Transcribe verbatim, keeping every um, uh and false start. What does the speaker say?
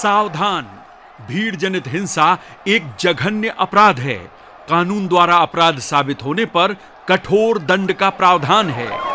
सावधान, भीड़ जनित हिंसा एक जघन्य अपराध है। कानून द्वारा अपराध साबित होने पर कठोर दंड का प्रावधान है।